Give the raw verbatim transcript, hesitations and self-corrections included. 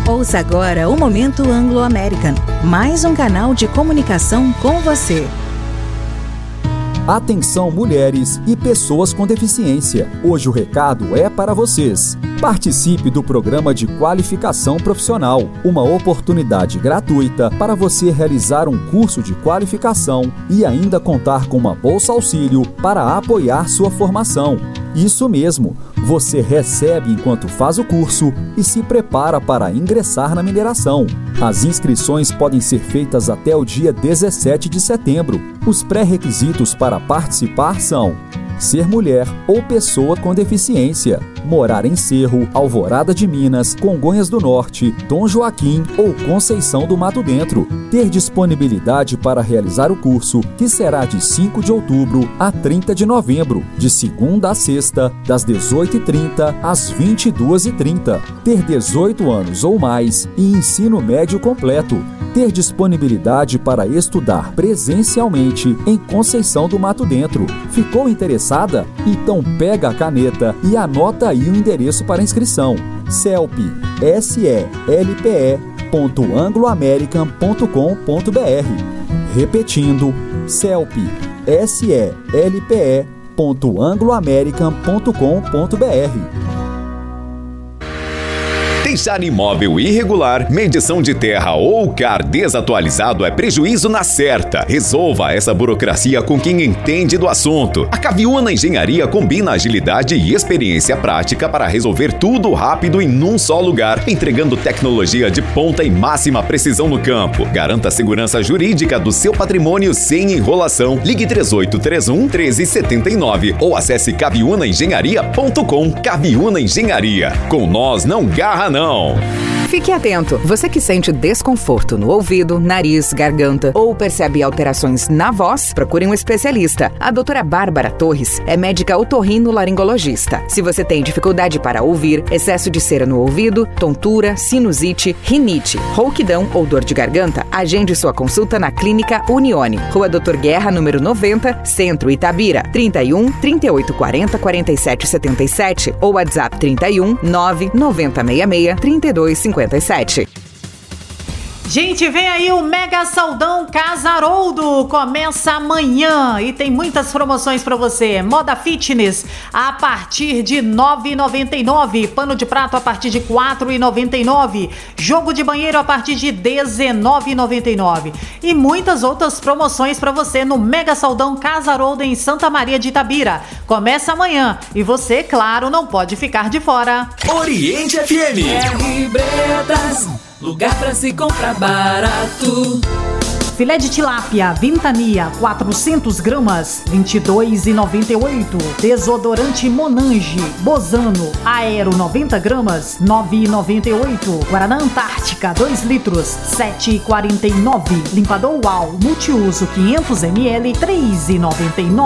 Ouça agora o Momento Anglo-American, mais um canal de comunicação com você. Atenção, mulheres e pessoas com deficiência. Hoje o recado é para vocês. Participe do programa de qualificação profissional, uma oportunidade gratuita para você realizar um curso de qualificação e ainda contar com uma bolsa auxílio para apoiar sua formação. Isso mesmo, você recebe enquanto faz o curso e se prepara para ingressar na mineração. As inscrições podem ser feitas até o dia dezessete de setembro. Os pré-requisitos para participar são: ser mulher ou pessoa com deficiência, morar em Cerro, Alvorada de Minas, Congonhas do Norte, Dom Joaquim ou Conceição do Mato Dentro, ter disponibilidade para realizar o curso, que será de cinco de outubro a trinta de novembro, de segunda a sexta, das dezoito e trinta às vinte e duas e trinta, ter dezoito anos ou mais e ensino médio completo, ter disponibilidade para estudar presencialmente em Conceição do Mato Dentro. Ficou interessada? Então pega a caneta e anota aí o endereço para inscrição: celp, S E L P E ponto angloamerican ponto com ponto b r. Repetindo, celp, S E L P E ponto angloamerican ponto com ponto b r. Deixar imóvel irregular, medição de terra ou C A R desatualizado é prejuízo na certa. Resolva essa burocracia com quem entende do assunto. A Caviúna Engenharia combina agilidade e experiência prática para resolver tudo rápido em num só lugar, entregando tecnologia de ponta e máxima precisão no campo. Garanta a segurança jurídica do seu patrimônio sem enrolação. Ligue três oito três um, um três sete nove ou acesse caviúna engenharia ponto com. Caviúna Engenharia. Com nós não garra não. Não. Fique atento, você que sente desconforto no ouvido, nariz, garganta ou percebe alterações na voz, procure um especialista. A doutora Bárbara Torres é médica otorrino-laringologista. Se você tem dificuldade para ouvir, excesso de cera no ouvido, tontura, sinusite, rinite, rouquidão ou dor de garganta, agende sua consulta na Clínica Unione, Rua doutor Guerra, número noventa, Centro, Itabira, trinta e um, trinta e oito, quarenta, quarenta e sete, setenta e sete ou WhatsApp trinta e um, nove, noventa, sessenta e seis, trinta e dois, cinquenta e sete. Gente, vem aí o Mega Saldão Casaroldo, começa amanhã e tem muitas promoções para você. Moda Fitness a partir de nove reais e noventa e nove centavos, pano de prato a partir de quatro reais e noventa e nove centavos, jogo de banheiro a partir de dezenove reais e noventa e nove centavos e muitas outras promoções para você no Mega Saldão Casaroldo em Santa Maria de Itabira. Começa amanhã e você, claro, não pode ficar de fora. Oriente F M. R. Bretas, lugar pra se comprar barato. Filé de tilápia Ventania quatrocentas gramas, vinte e dois reais e noventa e oito centavos. Desodorante Monange Bozano Aero noventa gramas, nove reais e noventa e oito centavos. Guaraná Antártica dois litros, sete reais e quarenta e nove centavos. Limpador Uau Multiuso quinhentos mililitros, três reais e noventa e nove centavos.